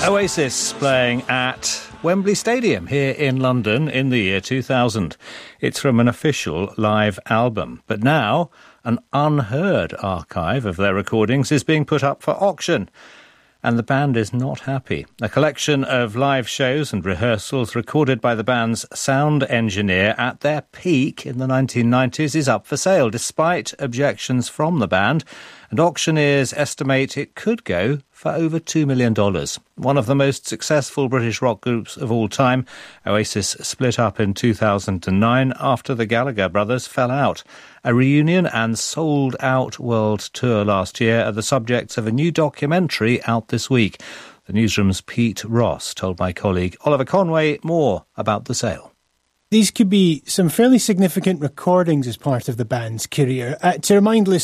Oasis playing at Wembley Stadium here in London in the year 2000. It's from an official live album. But now, an unheard archive of their recordings is being put up for auction. And the band is not happy. A collection of live shows and rehearsals recorded by the band's sound engineer at their peak in the 1990s is up for sale, despite objections from the band. And auctioneers estimate it could go for over $2 million. One of the most successful British rock groups of all time, Oasis split up in 2009 after the Gallagher brothers fell out. A reunion and sold-out world tour last year are the subjects of a new documentary out this week. The newsroom's Pete Ross told my colleague Oliver Conway more about the sale. These could be some fairly significant recordings as part of the band's career. To remind listeners,